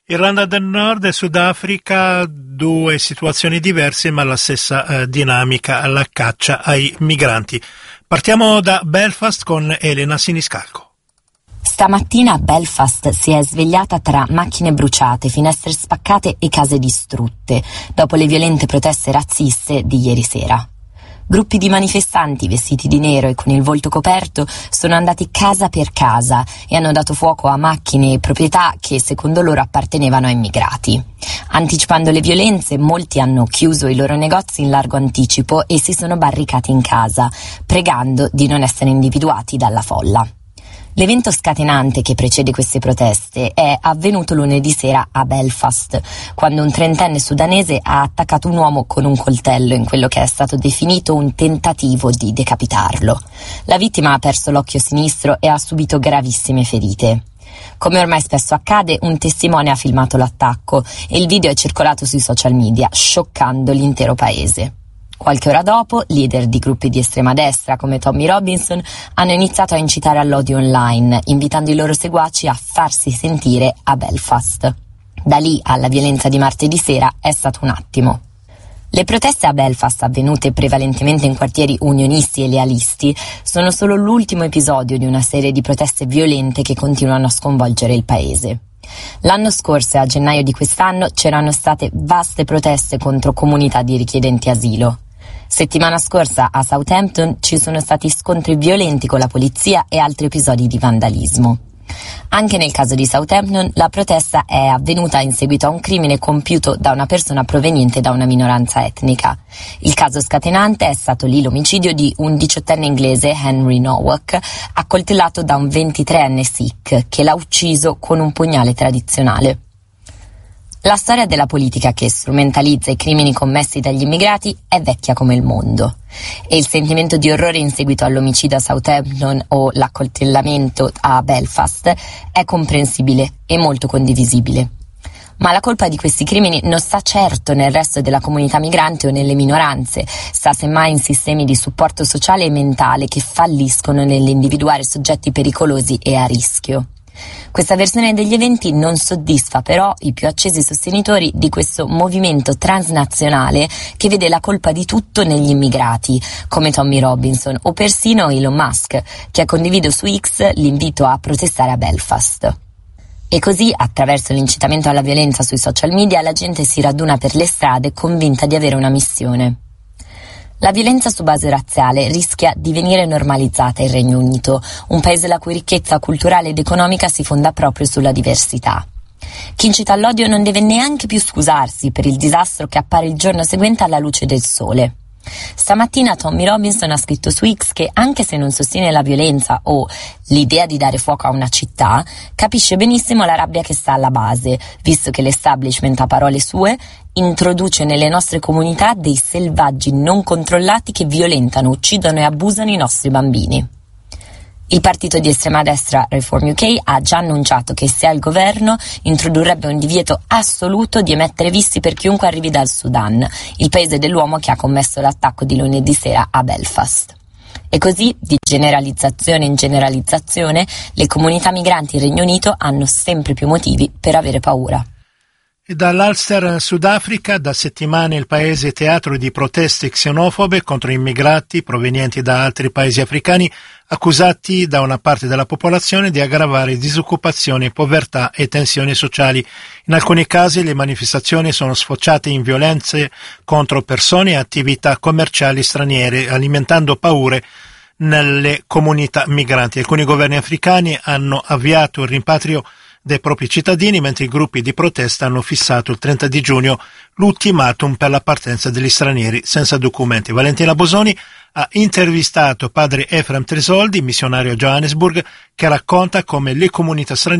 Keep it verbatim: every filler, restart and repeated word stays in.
Irlanda del Nord e Sudafrica, due situazioni diverse ma la stessa eh, dinamica, la caccia ai migranti. Partiamo da Belfast con Elena Siniscalco. Stamattina a Belfast si è svegliata tra macchine bruciate, finestre spaccate e case distrutte, dopo le violente proteste razziste di ieri sera. Gruppi di manifestanti vestiti di nero e con il volto coperto sono andati casa per casa e hanno dato fuoco a macchine e proprietà che secondo loro appartenevano a immigrati. Anticipando le violenze, molti hanno chiuso i loro negozi in largo anticipo e si sono barricati in casa, pregando di non essere individuati dalla folla. L'evento scatenante che precede queste proteste è avvenuto lunedì sera a Belfast, quando un trentenne sudanese ha attaccato un uomo con un coltello in quello che è stato definito un tentativo di decapitarlo. La vittima ha perso l'occhio sinistro e ha subito gravissime ferite. Come ormai spesso accade, un testimone ha filmato l'attacco e il video è circolato sui social media, scioccando l'intero paese. Qualche ora dopo, leader di gruppi di estrema destra come Tommy Robinson hanno iniziato a incitare all'odio online, invitando i loro seguaci a farsi sentire a Belfast. Da lì alla violenza di martedì sera è stato un attimo. Le proteste a Belfast, avvenute prevalentemente in quartieri unionisti e lealisti, sono solo l'ultimo episodio di una serie di proteste violente che continuano a sconvolgere il paese. L'anno scorso e a gennaio di quest'anno c'erano state vaste proteste contro comunità di richiedenti asilo. Settimana scorsa a Southampton ci sono stati scontri violenti con la polizia e altri episodi di vandalismo. Anche nel caso di Southampton la protesta è avvenuta in seguito a un crimine compiuto da una persona proveniente da una minoranza etnica. Il caso scatenante è stato lì l'omicidio di un diciottenne inglese, Henry Nowak, accoltellato da un ventitreenne Sikh che l'ha ucciso con un pugnale tradizionale. La storia della politica che strumentalizza i crimini commessi dagli immigrati è vecchia come il mondo e il sentimento di orrore in seguito all'omicidio a Southampton o l'accoltellamento a Belfast è comprensibile e molto condivisibile. Ma la colpa di questi crimini non sta certo nel resto della comunità migrante o nelle minoranze, sta semmai in sistemi di supporto sociale e mentale che falliscono nell'individuare soggetti pericolosi e a rischio. Questa versione degli eventi non soddisfa però i più accesi sostenitori di questo movimento transnazionale che vede la colpa di tutto negli immigrati, come Tommy Robinson o persino Elon Musk, che ha condiviso su X l'invito a protestare a Belfast. E così, attraverso l'incitamento alla violenza sui social media, la gente si raduna per le strade convinta di avere una missione. La violenza su base razziale rischia di venire normalizzata in Regno Unito, un paese la cui ricchezza culturale ed economica si fonda proprio sulla diversità. Chi incita all'odio non deve neanche più scusarsi per il disastro che appare il giorno seguente alla luce del sole. Stamattina Tommy Robinson ha scritto su X che anche se non sostiene la violenza o l'idea di dare fuoco a una città, capisce benissimo la rabbia che sta alla base, visto che l'establishment, a parole sue, introduce nelle nostre comunità dei selvaggi non controllati che violentano, uccidono e abusano i nostri bambini. Il partito di estrema destra Reform U K ha già annunciato che se al governo introdurrebbe un divieto assoluto di emettere visti per chiunque arrivi dal Sudan, il paese dell'uomo che ha commesso l'attacco di lunedì sera a Belfast. E così, di generalizzazione in generalizzazione, le comunità migranti in Regno Unito hanno sempre più motivi per avere paura. E dall'Ulster, Sudafrica, da settimane il paese è teatro di proteste xenofobe contro immigrati provenienti da altri paesi africani, accusati da una parte della popolazione di aggravare disoccupazione, povertà e tensioni sociali. In alcuni casi le manifestazioni sono sfociate in violenze contro persone e attività commerciali straniere, alimentando paure nelle comunità migranti. Alcuni governi africani hanno avviato il rimpatrio dei propri cittadini, mentre i gruppi di protesta hanno fissato il trenta di giugno l'ultimatum per la partenza degli stranieri senza documenti. Valentina Bosoni ha intervistato padre Efrem Tresoldi, missionario a Johannesburg, che racconta come le comunità straniere